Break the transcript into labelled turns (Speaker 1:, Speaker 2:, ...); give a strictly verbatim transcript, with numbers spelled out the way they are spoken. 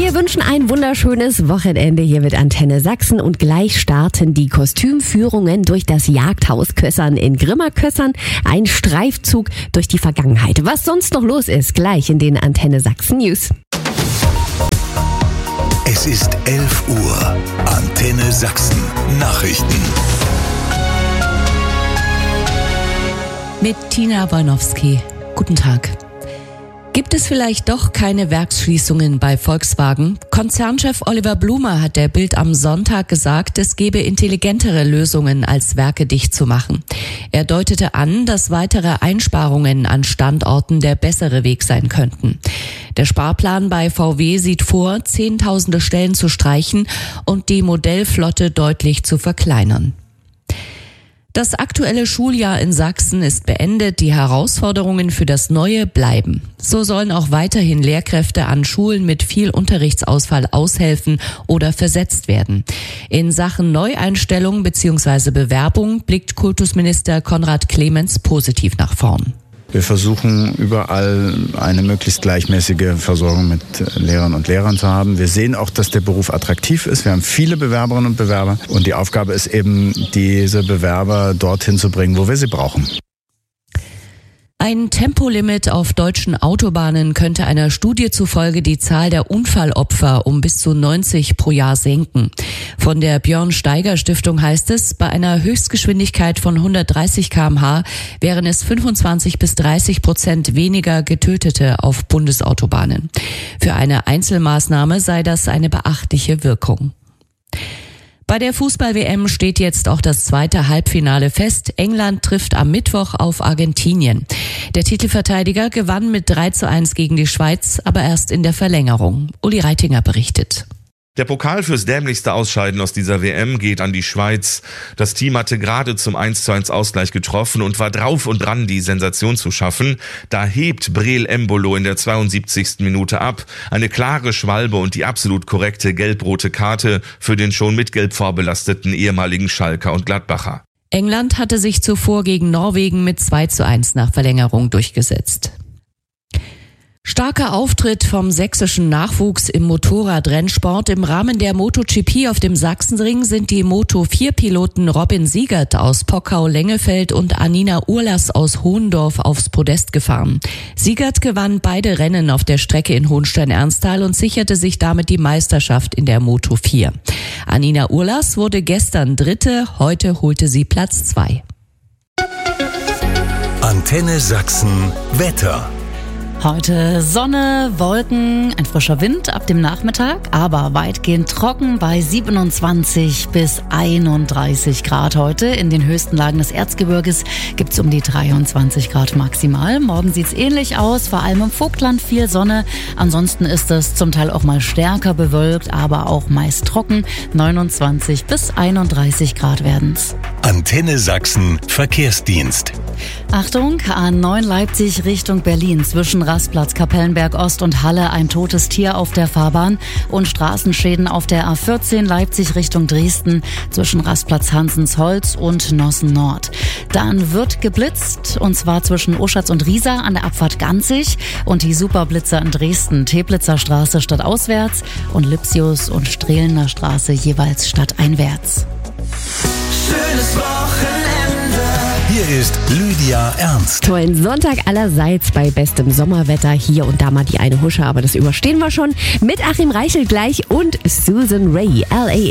Speaker 1: Wir wünschen ein wunderschönes Wochenende hier mit Antenne Sachsen und gleich starten die Kostümführungen durch das Jagdhaus Kössern in Grimma-Kössern. Ein Streifzug durch die Vergangenheit. Was sonst noch los ist, gleich in den Antenne Sachsen News.
Speaker 2: Es ist elf Uhr. Antenne Sachsen Nachrichten.
Speaker 3: Mit Tina Wolnowski. Guten Tag. Gibt es vielleicht doch keine Werksschließungen bei Volkswagen? Konzernchef Oliver Blume hat der Bild am Sonntag gesagt, es gebe intelligentere Lösungen als Werke dicht zu machen. Er deutete an, dass weitere Einsparungen an Standorten der bessere Weg sein könnten. Der Sparplan bei V W sieht vor, zehntausende Stellen zu streichen und die Modellflotte deutlich zu verkleinern. Das aktuelle Schuljahr in Sachsen ist beendet, die Herausforderungen für das Neue bleiben. So sollen auch weiterhin Lehrkräfte an Schulen mit viel Unterrichtsausfall aushelfen oder versetzt werden. In Sachen Neueinstellung bzw. Bewerbung blickt Kultusminister Konrad Clemens positiv nach vorn.
Speaker 4: Wir versuchen überall eine möglichst gleichmäßige Versorgung mit Lehrern und Lehrern zu haben. Wir sehen auch, dass der Beruf attraktiv ist. Wir haben viele Bewerberinnen und Bewerber und die Aufgabe ist eben, diese Bewerber dorthin zu bringen, wo wir sie brauchen.
Speaker 3: Ein Tempolimit auf deutschen Autobahnen könnte einer Studie zufolge die Zahl der Unfallopfer um bis zu neunzig pro Jahr senken. Von der Björn Steiger Stiftung heißt es, bei einer Höchstgeschwindigkeit von hundertdreißig Kilometer pro Stunde wären es fünfundzwanzig bis dreißig Prozent weniger Getötete auf Bundesautobahnen. Für eine Einzelmaßnahme sei das eine beachtliche Wirkung. Bei der Fußball-W M steht jetzt auch das zweite Halbfinale fest. England trifft am Mittwoch auf Argentinien. Der Titelverteidiger gewann mit drei zu eins gegen die Schweiz, aber erst in der Verlängerung. Uli Reitinger berichtet.
Speaker 5: Der Pokal fürs dämlichste Ausscheiden aus dieser W M geht an die Schweiz. Das Team hatte gerade zum eins zu eins Ausgleich getroffen und war drauf und dran, die Sensation zu schaffen. Da hebt Breel Embolo in der zweiundsiebzigsten Minute ab. Eine klare Schwalbe und die absolut korrekte gelb-rote Karte für den schon mit Gelb vorbelasteten ehemaligen Schalker und Gladbacher.
Speaker 3: England hatte sich zuvor gegen Norwegen mit zwei zu eins nach Verlängerung durchgesetzt. Starker Auftritt vom sächsischen Nachwuchs im Motorradrennsport. Im Rahmen der MotoGP auf dem Sachsenring sind die Moto vier Piloten Robin Siegert aus Pockau-Lengefeld und Anina Urlas aus Hohendorf aufs Podest gefahren. Siegert gewann beide Rennen auf der Strecke in Hohenstein-Ernsthal und sicherte sich damit die Meisterschaft in der Moto vier. Anina Urlas wurde gestern Dritte, heute holte sie Platz zwei.
Speaker 2: Antenne Sachsen Wetter.
Speaker 6: Heute Sonne, Wolken, ein frischer Wind ab dem Nachmittag, aber weitgehend trocken bei siebenundzwanzig bis einunddreißig Grad heute. In den höchsten Lagen des Erzgebirges gibt's um die dreiundzwanzig Grad maximal. Morgen sieht's ähnlich aus, vor allem im Vogtland viel Sonne. Ansonsten ist es zum Teil auch mal stärker bewölkt, aber auch meist trocken. neunundzwanzig bis einunddreißig Grad werden's.
Speaker 2: Antenne Sachsen Verkehrsdienst.
Speaker 6: Achtung, A neun Leipzig Richtung Berlin. Zwischen Rastplatz Kapellenberg Ost und Halle ein totes Tier auf der Fahrbahn und Straßenschäden auf der A vierzehn Leipzig Richtung Dresden zwischen Rastplatz Hansensholz und Nossen Nord. Dann wird geblitzt und zwar zwischen Oschatz und Riesa an der Abfahrt Ganzig und die Superblitzer in Dresden, Teplitzer Straße stadtauswärts und Lipsius und Strehlener Straße jeweils stadteinwärts.
Speaker 2: Schönes Wochenende. Hier ist Lydia Ernst.
Speaker 1: Tollen Sonntag allerseits bei bestem Sommerwetter. Hier und da mal die eine Husche, aber das überstehen wir schon. Mit Achim Reichel gleich und Susan Ray, L A